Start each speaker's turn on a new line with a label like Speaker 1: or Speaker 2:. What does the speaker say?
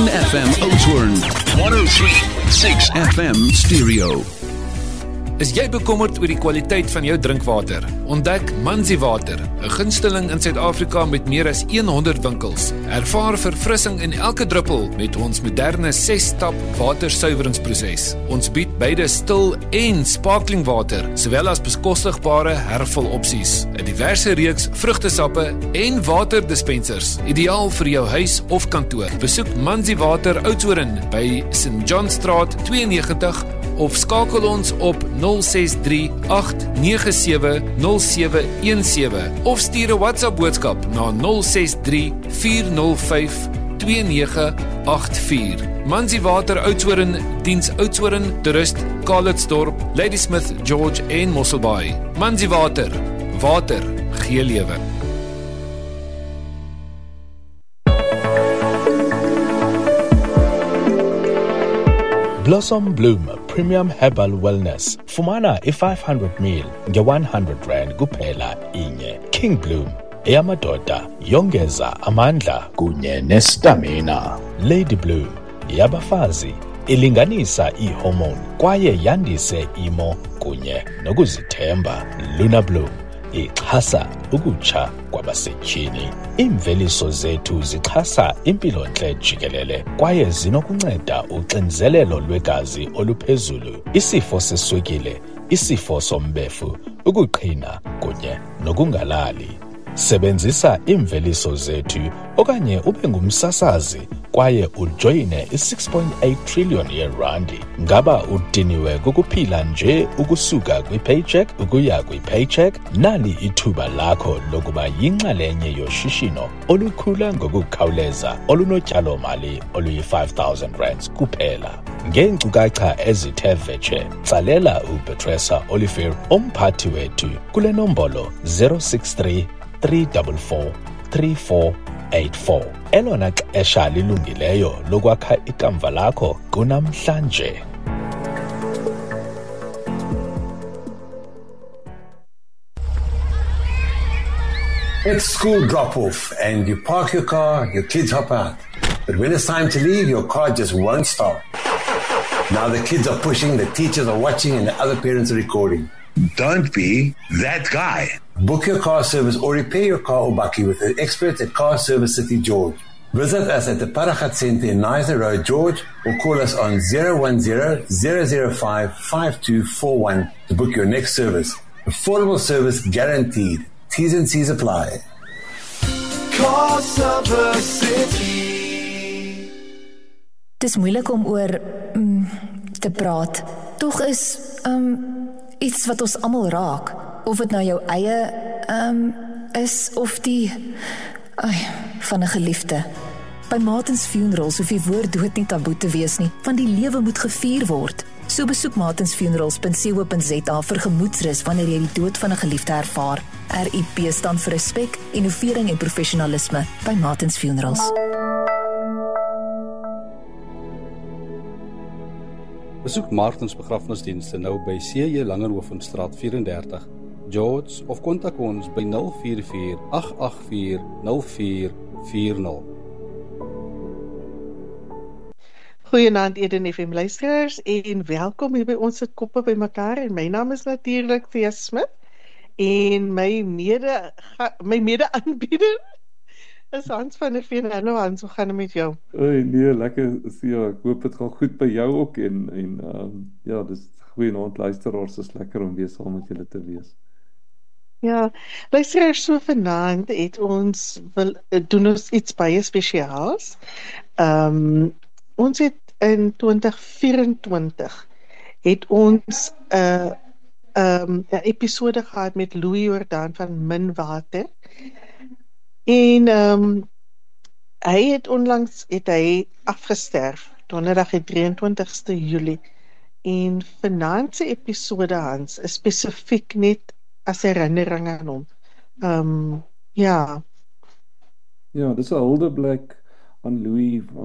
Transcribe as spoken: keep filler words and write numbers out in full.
Speaker 1: F M Oudtshoorn, honderd drie komma ses F M Stereo.
Speaker 2: Is jy bekommerd oor die kwaliteit van jou drinkwater? Ontdek Manzi Water, 'n gunsteling in Suid-Afrika met meer as honderd winkels. Ervaar verfrissing in elke druppel met ons moderne ses-stap watersuiweringsproses. Ons bied beide stil en sparkling water, sowel as bekostigbare hervulopsies, 'n diverse reeks vrugtesappe en waterdispensers, ideaal vir jou huis of kantoor. Besoek Manzi Water Oudtshoorn by Saint John Straat twee en negentig of skakel ons op nul ses drie agt nege sewe nul sewe een sewe of stuur 'n WhatsApp boodskap na nul ses drie vier nul vyf twee nege agt vier. Manzi Water Oudtshoorn diens Oudtshoorn, Toerist, Calitzdorp, Ladysmith, George en Mosselbaai. Manzi Water, water gee lewe.
Speaker 3: Blossom Bloom Premium Herbal Wellness. Fumana i five hundred milliliters nge one hundred rand kuphela inye. King Bloom eyamadoda yongeza amandla kunye nestamina. Lady Bloom yabafazi ilinganisa ihormone kwaye yandise imo kunye nokuzithemba. Luna Bloom ixhasa ukutsha kwabasetyhini. Iimveliso zethu zixhasa impilo-ntle jikelele kwaye zinokunceda uxinzelelo lwegazi oluphezulu, isifo seswekile, isifo sombefu, ukuqhina kunye nokungalali. Sebenzisa iimveliso zethu okanye ube ngumsasazi kwaye ujoyine i-six point eight trillion yeerandi. Ngaba udiniwe kukuphila nje ukusuka kwi-paycheck ukuya kwi-paycheck? Nali ithuba lakho lokuba yinxalenye yoshishino olukhula ngokukhawuleza olunotyalo-mali oluyi-five thousand rands kuphela. Ngeenkcukacha ezithe vetshe, tsalela uPetressa Olivier, umphathi wethu, kule nombolo zero six three three four four three four eight four. Elona xesha lilungileyo lokwakha ikamva lakho kunamhlanje.
Speaker 4: It's school drop-off and you park your car, your kids hop out. But when it's time to leave, your car just won't stop. Now the kids are pushing, the teachers are watching, and the other parents are recording.
Speaker 5: Don't be that guy.
Speaker 4: Book your car service or repair your car or bakkie with the experts at Car Service City George. Visit us at the Paragat Centre in Nizer Road, George, or call us on zero one zero zero zero five five two four one to book your next service. Affordable service guaranteed. T's and C's apply.
Speaker 6: Car Service City.
Speaker 7: Dis moeilik om oor mm, te praat. Tog is um, iets wat ons almal raak. Of het nou jou eie um, is, of die ay, van 'n geliefde. By Martins Funerals hoef die woord dood nie taboe te wees nie, want die lewe moet gevier word. So besoek martins funerals punt co punt za vir gemoedsrus wanneer jy die dood van 'n geliefde ervaar. R I P staan vir respek, innovering en professionalisme by Martins Funerals.
Speaker 8: Besoek Martins begrafnisdienste nou by C J Langerhovenstraat vierendertig, George, of kontak ons by nul vier vier agt agt vier nul vier vier nul.
Speaker 9: Goeienaand Eden F M luisteraars en welkom hier by ons se koppe by mekaar. En my naam is natuurlik Thea Smit en my mede my mede-aanbieder is Hans van der Veen. Hallo Hans, hoe gaan dit met jou?
Speaker 10: Oei, nee, lekker. Ja, ek hoop dit gaan goed by jou ook en en um, ja, dis goeienaand luisteraars, is lekker om weer saam met julle te wees.
Speaker 9: Ja, luisteraars, so vanaand het ons wil doen ons iets baie spesiaals. Um, ons het in twintig vyf-en-twintig het ons 'n uh, um, 'n episode gehad met Louis Jordan van Minwater. En um, hy het onlangs het hy afgesterf, donderdag die drieëntwintigste Julie. En vanaand se episode, Hans, is spesifiek net as herinnering aan hom. Um, ja.
Speaker 10: Ja, dis 'n huldeblyk aan Louis